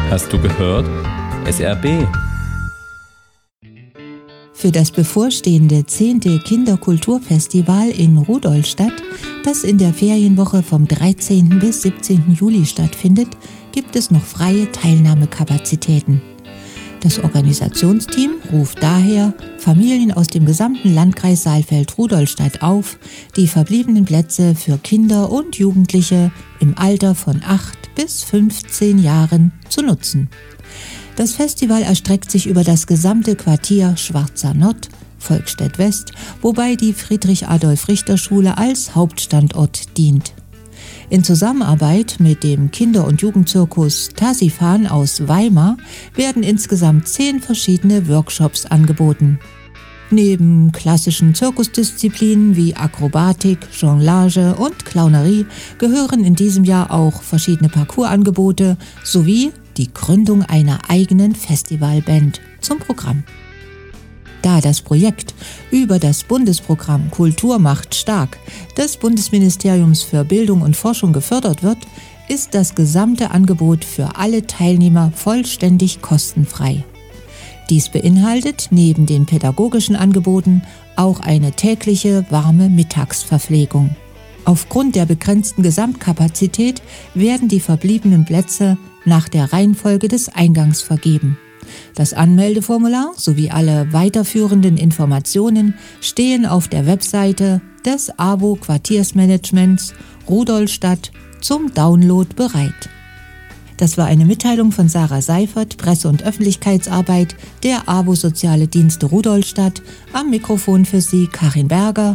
Hast du gehört? SRB. Für das bevorstehende 10. Kinderkulturfestival in Rudolstadt, das in der Ferienwoche vom 13. bis 17. Juli stattfindet, gibt es noch freie Teilnahmekapazitäten. Das Organisationsteam ruft daher Familien aus dem gesamten Landkreis Saalfeld-Rudolstadt auf, die verbliebenen Plätze für Kinder und Jugendliche im Alter von 8 bis 15 Jahren zu nutzen. Das Festival erstreckt sich über das gesamte Quartier Schwarzer Nord, Volkstedt West, wobei die Friedrich-Adolf-Richter-Schule als Hauptstandort dient. In Zusammenarbeit mit dem Kinder- und Jugendzirkus Tasifan aus Weimar werden insgesamt 10 verschiedene Workshops angeboten. Neben klassischen Zirkusdisziplinen wie Akrobatik, Jonglage und Clownerie gehören in diesem Jahr auch verschiedene Parcoursangebote sowie die Gründung einer eigenen Festivalband zum Programm. Da das Projekt über das Bundesprogramm Kultur macht stark des Bundesministeriums für Bildung und Forschung gefördert wird, ist das gesamte Angebot für alle Teilnehmer vollständig kostenfrei. Dies beinhaltet neben den pädagogischen Angeboten auch eine tägliche warme Mittagsverpflegung. Aufgrund der begrenzten Gesamtkapazität werden die verbliebenen Plätze nach der Reihenfolge des Eingangs vergeben. Das Anmeldeformular sowie alle weiterführenden Informationen stehen auf der Webseite des AWO Quartiersmanagements Rudolstadt zum Download bereit. Das war eine Mitteilung von Sarah Seifert, Presse- und Öffentlichkeitsarbeit der AWO Soziale Dienste Rudolstadt. Am Mikrofon für Sie Karin Berger